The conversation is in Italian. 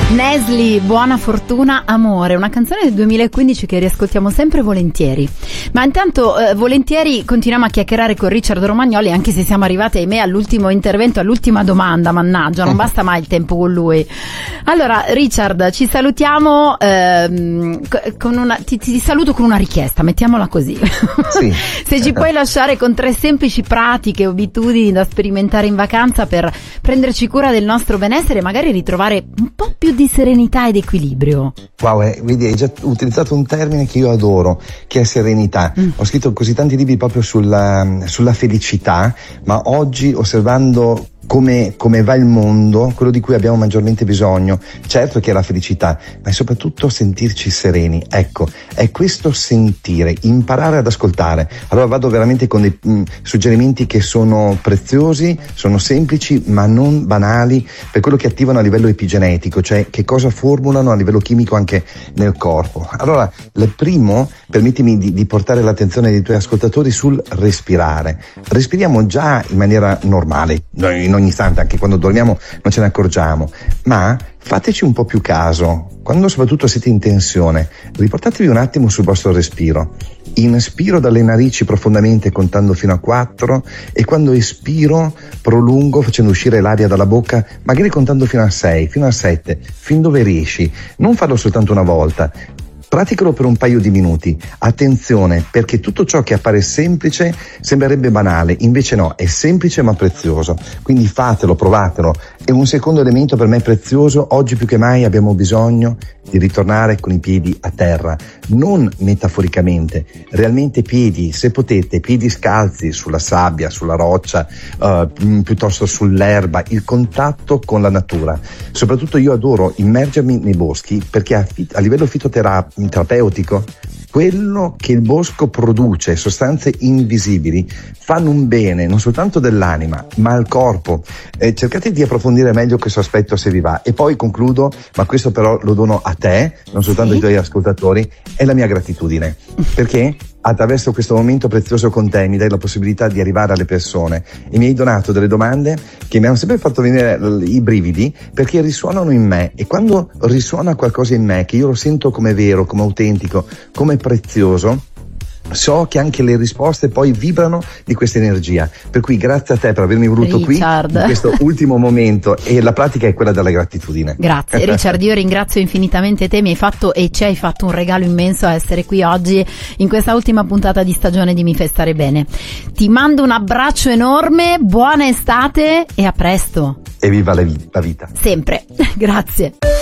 Nesli, Buona fortuna, amore, una canzone del 2015 che riascoltiamo sempre volentieri. Ma intanto volentieri continuiamo a chiacchierare con Richard Romagnoli, anche se siamo arrivati, ahimè, all'ultimo intervento, all'ultima domanda, mannaggia, non basta mai il tempo con lui. Allora Richard, ci salutiamo con una, ti saluto con una richiesta, mettiamola così. Sì. Se ci puoi lasciare con 3 semplici pratiche, abitudini da sperimentare in vacanza per prenderci cura del nostro benessere e magari ritrovare un po' più di serenità ed equilibrio. Wow, vedi, hai già utilizzato un termine che io adoro, che è serenità. Ho scritto così tanti libri proprio sulla felicità, ma oggi, osservando come va il mondo, quello di cui abbiamo maggiormente bisogno, certo che è la felicità, ma è soprattutto sentirci sereni. Ecco, è questo sentire, imparare ad ascoltare. Allora vado veramente con dei suggerimenti che sono preziosi, sono semplici ma non banali, per quello che attivano a livello epigenetico, cioè che cosa formulano a livello chimico anche nel corpo. Allora, il primo, permettimi di portare l'attenzione dei tuoi ascoltatori sul respirare. Respiriamo già in maniera normale, in ogni istante, anche quando dormiamo non ce ne accorgiamo, ma fateci un po' più caso. Quando soprattutto siete in tensione, riportatevi un attimo sul vostro respiro. Inspiro dalle narici profondamente contando fino a 4 e quando espiro prolungo facendo uscire l'aria dalla bocca, magari contando fino a 6, fino a 7, fin dove riesci. Non farlo soltanto una volta. Praticalo per un paio di minuti. Attenzione, perché tutto ciò che appare semplice sembrerebbe banale, invece no, è semplice ma prezioso. Quindi fatelo, provatelo. E un secondo elemento per me prezioso: oggi più che mai abbiamo bisogno di ritornare con i piedi a terra, non metaforicamente, realmente piedi, se potete, piedi scalzi sulla sabbia, sulla roccia, piuttosto sull'erba, il contatto con la natura. Soprattutto io adoro immergermi nei boschi perché a livello fitoterapeutico quello che il bosco produce, sostanze invisibili, fanno un bene non soltanto dell'anima ma al corpo. Cercate di approfondire meglio questo aspetto se vi va. E poi concludo, ma questo però lo dono a te, non soltanto ai tuoi ascoltatori, è la mia gratitudine, perché attraverso questo momento prezioso con te mi dai la possibilità di arrivare alle persone e mi hai donato delle domande che mi hanno sempre fatto venire i brividi, perché risuonano in me, e quando risuona qualcosa in me che io lo sento come vero, come autentico, come prezioso, so che anche le risposte poi vibrano di questa energia. Per cui grazie a te per avermi voluto Richard qui in questo ultimo momento, e la pratica è quella della gratitudine. Grazie Richard, io ringrazio infinitamente te, mi hai fatto e ci hai fatto un regalo immenso a essere qui oggi in questa ultima puntata di stagione di Mi Fai Stare Bene. Ti mando un abbraccio enorme, buona estate e a presto. E viva la vita. Sempre. Grazie.